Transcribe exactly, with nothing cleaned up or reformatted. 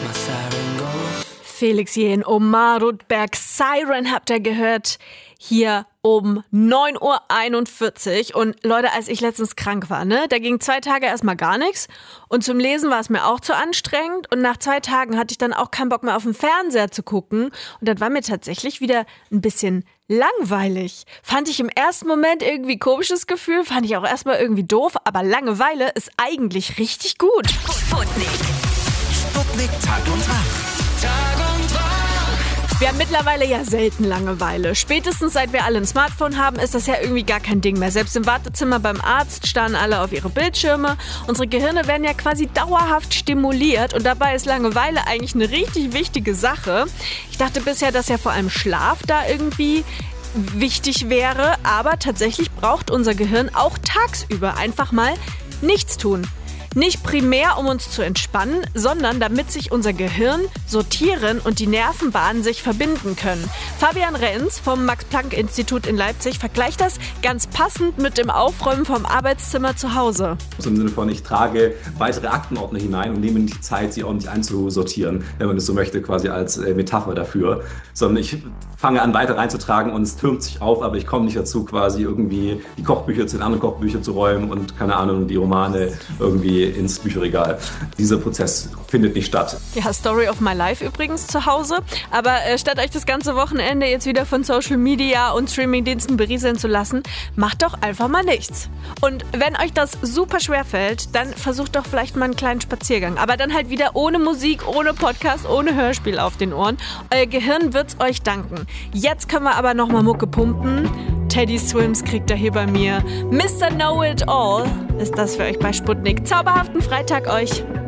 Felix Jähn, Omar Rudberg, Siren habt ihr gehört, hier um neun Uhr einundvierzig. Und Leute, als ich letztens krank war, ne, da ging zwei Tage erstmal gar nichts. Und zum Lesen war es mir auch zu anstrengend. Und nach zwei Tagen hatte ich dann auch keinen Bock mehr auf den Fernseher zu gucken. Und das war mir tatsächlich wieder ein bisschen langweilig. Fand ich im ersten Moment irgendwie komisches Gefühl, fand ich auch erstmal irgendwie doof. Aber Langeweile ist eigentlich richtig gut. Sputnik. Sputnik Tag und Tag. Wir haben mittlerweile ja selten Langeweile. Spätestens seit wir alle ein Smartphone haben, ist das ja irgendwie gar kein Ding mehr. Selbst im Wartezimmer beim Arzt starren alle auf ihre Bildschirme. Unsere Gehirne werden ja quasi dauerhaft stimuliert und dabei ist Langeweile eigentlich eine richtig wichtige Sache. Ich dachte bisher, dass ja vor allem Schlaf da irgendwie wichtig wäre, aber tatsächlich braucht unser Gehirn auch tagsüber einfach mal nichts tun. Nicht primär, um uns zu entspannen, sondern damit sich unser Gehirn sortieren und die Nervenbahnen sich verbinden können. Fabian Renz vom Max-Planck-Institut in Leipzig vergleicht das ganz passend mit dem Aufräumen vom Arbeitszimmer zu Hause. Im Sinne von, ich trage weitere Aktenordner hinein und nehme nicht die Zeit, sie ordentlich einzusortieren, wenn man es so möchte, quasi als Metapher dafür. Sondern ich fange an, weiter reinzutragen und es türmt sich auf, aber ich komme nicht dazu, quasi irgendwie die Kochbücher zu den anderen Kochbüchern zu räumen und, keine Ahnung, die Romane irgendwie ins Bücherregal. Dieser Prozess findet nicht statt. Ja, Story of my life übrigens zu Hause. Aber äh, statt euch das ganze Wochenende jetzt wieder von Social Media und Streamingdiensten berieseln zu lassen, macht doch einfach mal nichts. Und wenn euch das super schwer fällt, dann versucht doch vielleicht mal einen kleinen Spaziergang. Aber dann halt wieder ohne Musik, ohne Podcast, ohne Hörspiel auf den Ohren. Euer Gehirn wird's euch danken. Jetzt können wir aber noch mal Mucke pumpen. Teddy Swims kriegt er hier bei mir. Mister Know It All ist das für euch bei Sputnik. Zauberhaften Freitag euch.